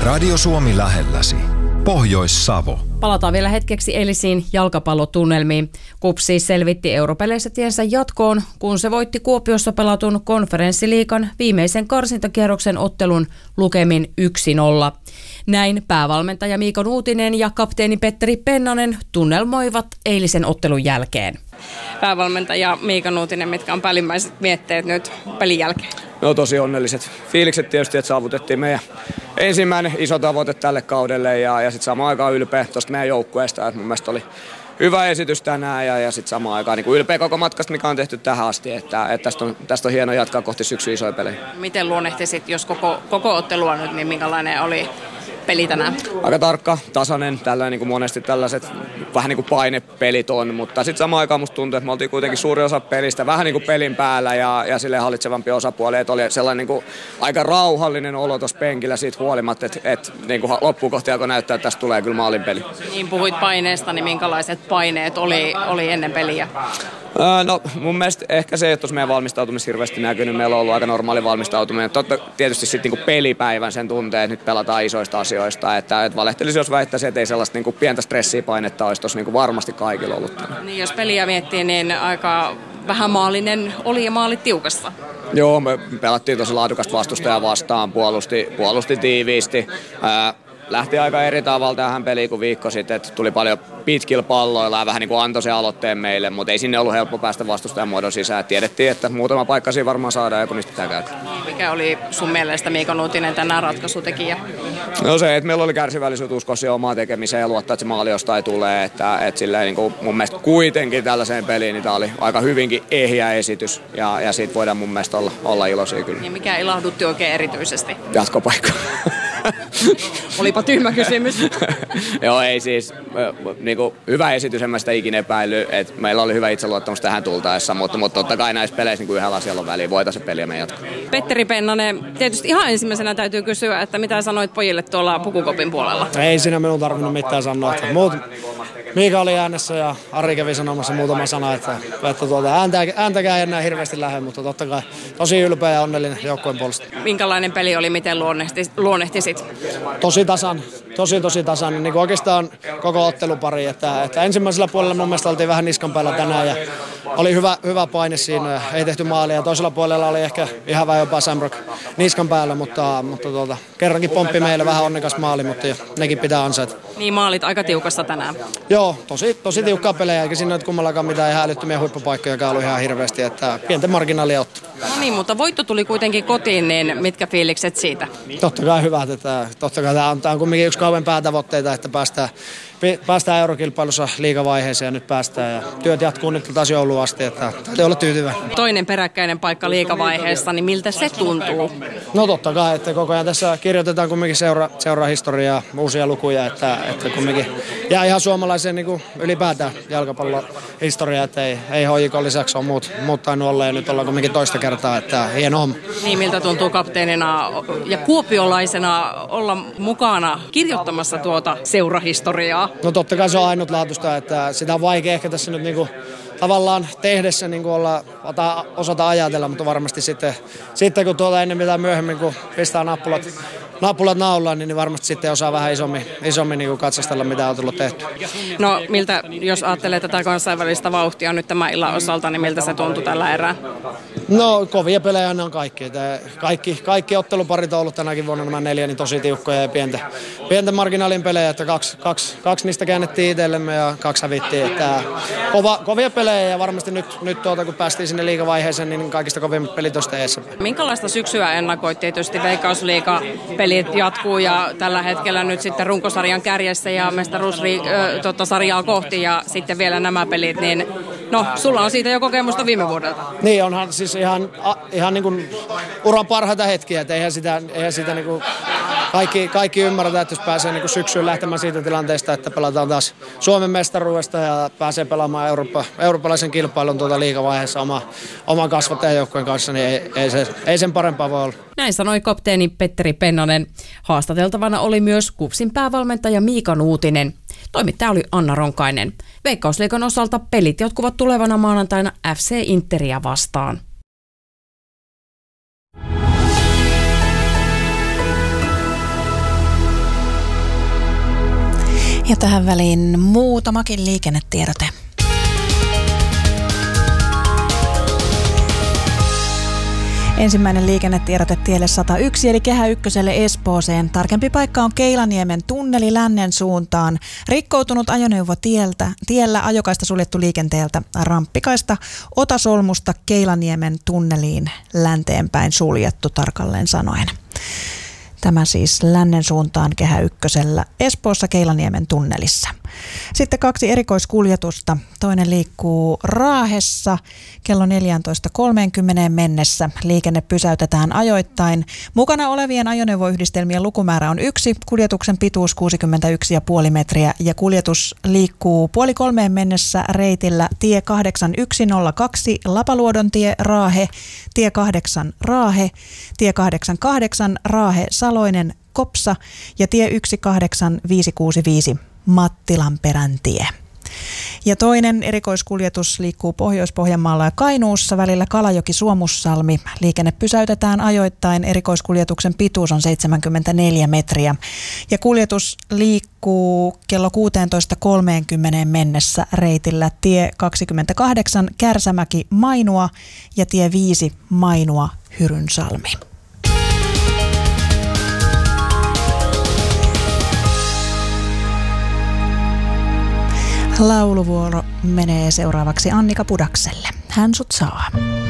Radio Suomi lähelläsi. Pohjois-Savo. Palataan vielä hetkeksi eilisiin jalkapallotunnelmiin. KuPS siis selvitti europeleissä tiensä jatkoon, kun se voitti Kuopiossa pelatun Konferenssiliigan viimeisen karsintakierroksen ottelun lukemin 1-0. Näin päävalmentaja Miika Nuutinen ja kapteeni Petteri Pennanen tunnelmoivat eilisen ottelun jälkeen. Päävalmentaja Miika Nuutinen, mitkä on päällimmäiset mietteet nyt pelin jälkeen? No tosi onnelliset fiilikset tietysti, että saavutettiin meidän ensimmäinen iso tavoite tälle kaudelle ja sitten samaan aikaan ylpeä tuosta meidän joukkueesta. Mun mielestä oli hyvä esitys tänään ja sitten samaan aikaan niin ylpeä koko matkasta, mikä on tehty tähän asti. Että tästä on hieno jatkaa kohti syksyä isoja pelejä. Miten luonnehtisit, jos koko ottelua nyt, niin minkälainen oli peli tänään? Aika tarkka, tasainen, tällainen niin kuin monesti tällaiset vähän niin kuin painepelit on, mutta sitten samaan aikaan musta tuntuu, että me oltiin kuitenkin suuri osa pelistä vähän niin kuin pelin päällä ja silleen hallitsevampi osapuoli, että oli sellainen niin kuin aika rauhallinen olo tuossa penkillä siitä huolimatta, että niin kuin loppuun kohti alkoi näyttää, että tästä tulee kyllä maalinpeli. Niin puhuit paineesta, niin minkälaiset paineet oli ennen peliä? No mun mielestä ehkä se, että tuossa meidän valmistautumissa hirveästi näkynyt, meillä on ollut aika normaali valmistautuminen. Totta tietysti sitten niin pelipäivän sen tuntee, että nyt pelataan isoista asioista, että valehtelisi jos väittäisi, että ei sellaista niin pientä stressiä painetta olisi tuossa niin varmasti kaikilla ollut. Niin jos peliä miettii, niin aika vähämaalinen oli ja maalit tiukassa. Joo, me pelattiin tosi laadukasta vastustajaa vastaan, puolusti tiiviisti. Lähti aika eri tavalla tähän peliin kuin viikko sitten, että tuli paljon pitkillä palloilla ja vähän niin kuin antoi sen aloitteen meille, mutta ei sinne ollut helppo päästä vastustajan muodon sisään. Tiedettiin, että muutama paikka siinä varmaan saadaan ja kun niistä pitää käydä. Mikä oli sun mielestä Miika Nuutinen tänään ratkaisutekijä? No se, että meillä oli kärsivällisyyttä, usko siihen omaan tekemiseen ja luottaa, että se maali jostain tulee. Että silleen, niin kuin mun mielestä kuitenkin tällaiseen peliin niin tämä oli aika hyvinkin ehjä esitys ja siitä voidaan mun mielestä olla iloisia kyllä. Niin mikä ilahdutti oikein erityisesti? Jatkopaikka. Olipa tyhmä kysymys. Joo, ei siis. Niinku, hyvä esitys, en mä sitä ikinä epäily. Et meillä oli hyvä itseluottamus tähän tultaessa, mutta totta kai näissä peleissä niin yhdellä asialla on väliin. Voitaisiin se peliä me jatkaa. Petteri Pennanen, tietysti ihan ensimmäisenä täytyy kysyä, että mitä sanoit pojille tuolla pukukopin puolella? Ei siinä minun tarvinnut mitään sanoa. Miika oli äänessä ja Ari kävi sanomassa muutama sana, että ääntäkään ei enää hirveästi lähde, mutta totta kai tosi ylpeä ja onnellinen joukkueen puolesta. Minkälainen peli oli, miten luonnehtisit? Tosi tasainen, niin kuin oikeastaan koko ottelupari, että ensimmäisellä puolella mun mielestä oltiin vähän niskan päällä tänään ja oli hyvä paine siinä, ei tehty maalia. Toisella puolella oli ehkä ihan vähän jopa Sambrock niskan päällä, mutta kerrankin pomppi meille vähän onnekas maali, mutta nekin pitää ansaita. Niin maalit aika tiukassa tänään. Joo, tosi tiukkaa pelejä, eikä siinä nyt kummallakaan mitään ihan älyttömiä huippupaikkoja, joka oli ihan hirveästi, että pienten marginaalia ottaa. No niin, mutta voitto tuli kuitenkin kotiin, niin mitkä fiilikset siitä? Totta kai hyvät, että totta kai tämä on kuitenkin yksi kauan päätavoitteita, että päästään eurokilpailussa liigavaiheeseen ja nyt päästään ja työt jatkuu nyt taas jouluun asti, että täytyy olla tyytyväinen. Toinen peräkkäinen paikka liigavaiheessa, niin miltä se tuntuu? No totta kai, että koko ajan tässä kirjoitetaan kumminkin seuraa historiaa, uusia lukuja, että kumminkin jää ihan suomalaiseen niin kuin ylipäätään jalkapallohistoriaa, että ei HJK lisäksi ole muut tainnut olla ja nyt ollaan kumminkin toista kertaa, että hieno homma. Niin miltä tuntuu kapteenina ja kuopiolaisena olla mukana kirjoittamassa tuota seurahistoriaa? No totta kai se on ainutlaatuista, että sitä on vaikea ehkä tässä nyt niinku tavallaan tehdessä niinku osata ajatella, mutta varmasti sitten kun ennen tai myöhemmin kun pistää nappulat naulaan, niin varmasti sitten osaa vähän isommin niin katsastella, mitä on tullut tehty. No miltä, jos ajattelee tätä kansainvälistä vauhtia nyt tämän illan osalta, niin miltä se tuntui tällä erää? No kovia pelejä ne on kaikki. Kaikki otteluparit on ollut tänäkin vuonna nämä 4 niin tosi tiukkoja ja pienten marginaalin pelejä, että kaksi niistä käännettiin itsellemme ja 2 hävittiin. Että kovia pelejä ja varmasti nyt kun päästiin sinne liigavaiheeseen, niin kaikista kovimmat pelit on sitten eessä. Minkälaista syksyä ennakoit? Tietysti Veikkausliiga-pelit jatkuu ja tällä hetkellä nyt sitten runkosarjan kärjessä ja mestaruussarjaa kohti ja sitten vielä nämä pelit, niin no sulla on siitä jo kokemusta viime vuodelta. Niin onhan siis ihan niin kuin uran parhaita hetkiä, että eihän sitä niin kuin kaikki ymmärretään, että jos pääsee niin kuin syksyyn lähtemään siitä tilanteesta, että pelataan taas Suomen mestaruudesta ja pääsee pelaamaan eurooppalaisen kilpailun liigavaiheessa oman kasvattajajoukkueen kanssa, niin ei sen parempaa voi olla. Näin sanoi kapteeni Petteri Pennanen. Haastateltavana oli myös KuPSin päävalmentaja Miika Nuutinen. Toimittaja oli Anna Ronkainen. Veikkausliigan osalta pelit jatkuvat tulevana maanantaina FC Interia vastaan. Ja tähän väliin muutamakin liikennetiedote. Ensimmäinen liikennetiedote tielle 101 eli Kehä Ykköselle Espooseen. Tarkempi paikka on Keilaniemen tunneli lännen suuntaan. Rikkoutunut ajoneuvo tiellä, ajokaista suljettu liikenteeltä, ramppikaista Otasolmusta Keilaniemen tunneliin länteenpäin suljettu tarkalleen sanoen. Tämä siis lännen suuntaan Kehä Ykkösellä Espoossa Keilaniemen tunnelissa. Sitten 2 erikoiskuljetusta. Toinen liikkuu Raahessa kello 14.30 mennessä. Liikenne pysäytetään ajoittain. Mukana olevien ajoneuvoyhdistelmien lukumäärä on 1, kuljetuksen pituus 61,5 metriä ja kuljetus liikkuu 2:30 mennessä reitillä tie 8102 Lapaluodontie Raahe, tie 8 Raahe, tie 88 Raahe Saloinen Kopsa ja tie 18565 Mattilanperän tie. Ja toinen erikoiskuljetus liikkuu Pohjois-Pohjanmaalla ja Kainuussa välillä Kalajoki-Suomussalmi. Liikenne pysäytetään ajoittain. Erikoiskuljetuksen pituus on 74 metriä. Ja kuljetus liikkuu kello 16.30 mennessä reitillä tie 28 Kärsämäki Mainua ja tie 5 Mainua Hyrynsalmi. Lauluvuoro menee seuraavaksi Annika Pudakselle. Hän sut saa.